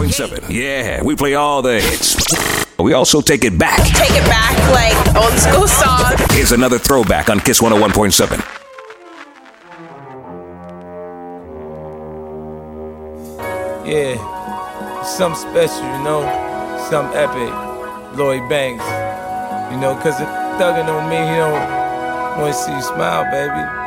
101.7. Yeah, we play all the hits. We also take it back. Take it back like old school song. Here's another throwback on Kiss 101.7. Yeah, something special, you know, something epic. Lloyd Banks, you know, cause it thugging on me, he don't want to see you smile, baby.